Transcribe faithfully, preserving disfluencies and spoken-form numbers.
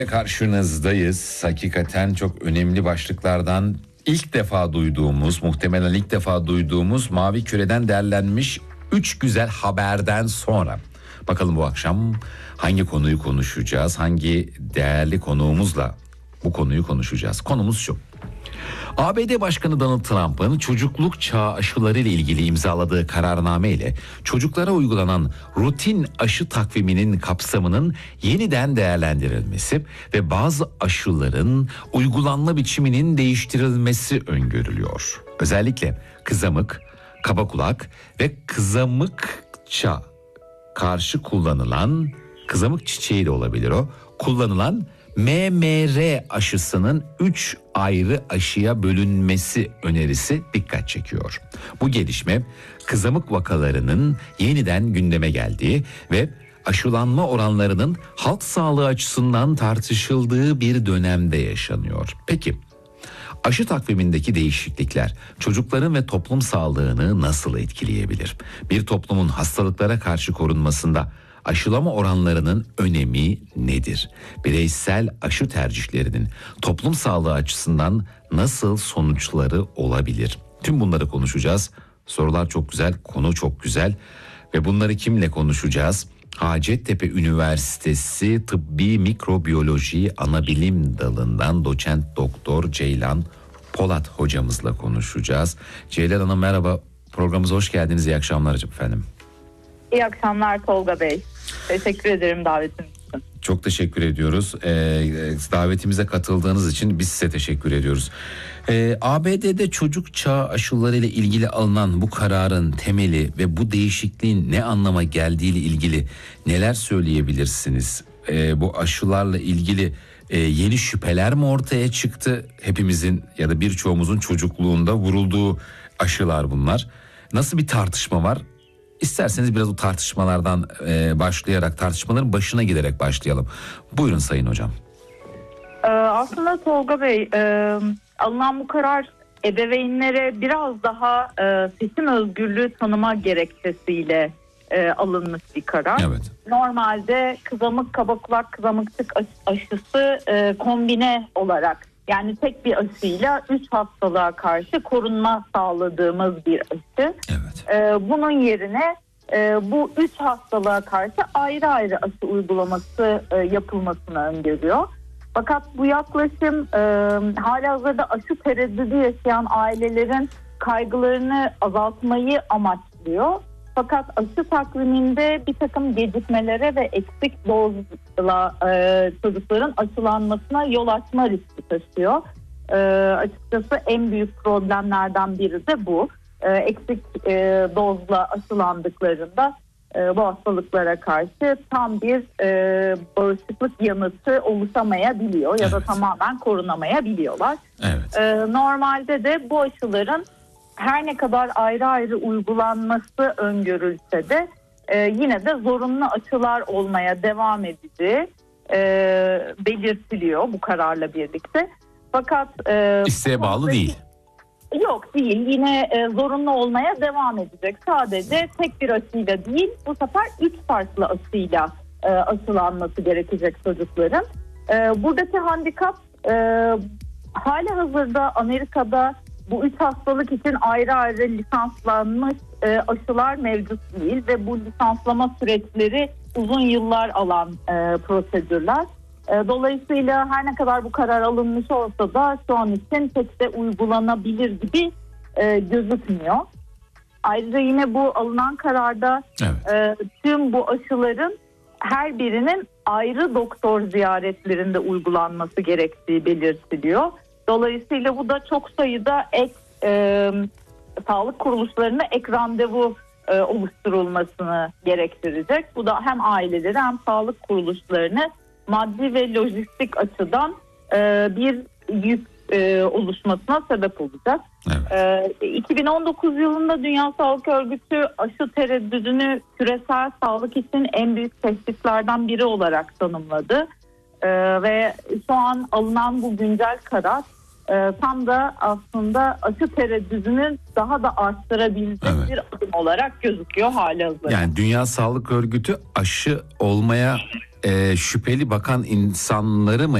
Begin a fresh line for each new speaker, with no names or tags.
Karşınızdayız. Hakikaten çok önemli başlıklardan ilk defa duyduğumuz, muhtemelen ilk defa duyduğumuz Mavi Küre'den derlenmiş üç güzel haberden sonra. Bakalım bu akşam hangi konuyu konuşacağız, hangi değerli konuğumuzla bu konuyu konuşacağız. Konumuz şu. A B D Başkanı Donald Trump'ın çocukluk çağı aşıları ile ilgili imzaladığı kararname ile çocuklara uygulanan rutin aşı takviminin kapsamının yeniden değerlendirilmesi ve bazı aşıların uygulanma biçiminin değiştirilmesi öngörülüyor. Özellikle kızamık, kaba kulak ve kızamıkça karşı kullanılan, kızamık çiçeği de olabilir o, kullanılan M M R aşısının üç ayrı aşıya bölünmesi önerisi dikkat çekiyor. Bu gelişme kızamık vakalarının yeniden gündeme geldiği ve aşılanma oranlarının halk sağlığı açısından tartışıldığı bir dönemde yaşanıyor. Peki aşı takvimindeki değişiklikler çocukların ve toplum sağlığını nasıl etkileyebilir? Bir toplumun hastalıklara karşı korunmasında aşılama oranlarının önemi nedir? Bireysel aşı tercihlerinin toplum sağlığı açısından nasıl sonuçları olabilir? Tüm bunları konuşacağız. Sorular çok güzel, konu çok güzel ve bunları kimle konuşacağız? Hacettepe Üniversitesi Tıbbi Mikrobiyoloji Anabilim Dalı'ndan doçent doktor Ceylan Polat hocamızla konuşacağız. Ceylan Hanım merhaba, programımıza hoş geldiniz. İyi akşamlar efendim.
İyi akşamlar Tolga Bey. Teşekkür ederim davetiniz için.
Çok teşekkür ediyoruz. Ee, davetimize katıldığınız için biz size teşekkür ediyoruz. Ee, A B D'de çocuk çağı aşıları ile ilgili alınan bu kararın temeli ve bu değişikliğin ne anlama geldiği ile ilgili neler söyleyebilirsiniz? Ee, bu aşılarla ilgili e, yeni şüpheler mi ortaya çıktı? Hepimizin ya da birçoğumuzun çocukluğunda vurulduğu aşılar bunlar. Nasıl bir tartışma var? İsterseniz biraz o tartışmalardan e, başlayarak, tartışmaların başına giderek başlayalım. Buyurun Sayın Hocam.
Ee, aslında Tolga Bey, e, alınan bu karar ebeveynlere biraz daha e, seçim özgürlüğü tanıma gerekçesiyle e, alınmış bir karar.
Evet.
Normalde kızamık, kaba kulak, kızamıkçık aşısı e, kombine olarak, yani tek bir aşıyla üç hastalığa karşı korunma sağladığımız bir aşı.
Evet.
Ee, bunun yerine e, bu üç hastalığa karşı ayrı ayrı aşı uygulaması e, yapılmasını öngörüyor. Fakat bu yaklaşım e, halihazırda aşı tereddüdü yaşayan ailelerin kaygılarını azaltmayı amaçlıyor. Fakat aşı takviminde bir takım gecikmelere ve eksik dozla e, çocukların aşılanmasına yol açma riski taşıyor. E, açıkçası en büyük problemlerden biri de bu. E, eksik e, dozla aşılandıklarında e, bu hastalıklara karşı tam bir e, bağışıklık yanıtı oluşamayabiliyor ya da
evet.
tamamen korunamayabiliyorlar.
Evet.
E, normalde de bu aşıların her ne kadar ayrı ayrı uygulanması öngörülse de e, yine de zorunlu aşılar olmaya devam edeceği e, belirtiliyor bu kararla birlikte. Fakat e,
isteğe bağlı değil.
Yok değil. Yine e, zorunlu olmaya devam edecek. Sadece tek bir aşıyla değil, bu sefer üç farklı aşıyla e, aşılanması gerekecek çocukların. E, buradaki handikap e, hali hazırda Amerika'da bu üç hastalık için ayrı ayrı lisanslanmış e, aşılar mevcut değil ve bu lisanslama süreçleri uzun yıllar alan e, prosedürler. E, dolayısıyla her ne kadar bu karar alınmış olsa da şu an için pek de uygulanabilir gibi e, gözükmüyor. Ayrıca yine bu alınan kararda
evet.
e, tüm bu aşıların her birinin ayrı doktor ziyaretlerinde uygulanması gerektiği belirtiliyor. Dolayısıyla bu da çok sayıda ek e, sağlık kuruluşlarına ek randevu e, oluşturulmasını gerektirecek. Bu da hem aileleri hem sağlık kuruluşlarını maddi ve lojistik açıdan e, bir yük e, oluşmasına sebep olacak.
Evet.
E, iki bin on dokuz yılında Dünya Sağlık Örgütü aşı tereddüdünü küresel sağlık için en büyük tehditlerden biri olarak tanımladı. E, ve şu an alınan bu güncel karar e, tam da aslında aşı tereddüdünü daha da arttırabilecek evet. bir adım olarak gözüküyor halihazırda.
Yani Dünya Sağlık Örgütü aşı olmaya e, şüpheli bakan insanları mı